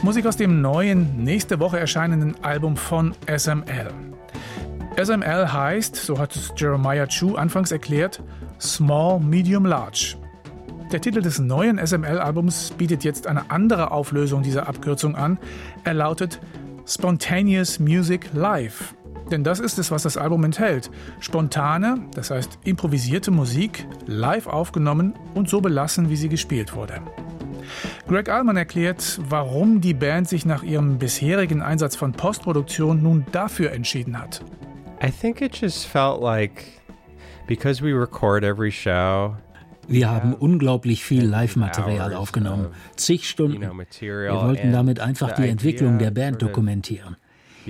Musik aus dem neuen, nächste Woche erscheinenden Album von SML. SML heißt, so hat es Jeremiah Chu anfangs erklärt, Small, Medium, Large. Der Titel des neuen SML-Albums bietet jetzt eine andere Auflösung dieser Abkürzung an. Er lautet Spontaneous Music Live. Denn das ist es, was das Album enthält. Spontane, das heißt improvisierte Musik, live aufgenommen und so belassen, wie sie gespielt wurde. Greg Allman erklärt, warum die Band sich nach ihrem bisherigen Einsatz von Postproduktion nun dafür entschieden hat. I think it just felt like, because we record every show. Wir haben unglaublich viel Live-Material aufgenommen, zig Stunden. Wir wollten damit einfach die Entwicklung der Band dokumentieren.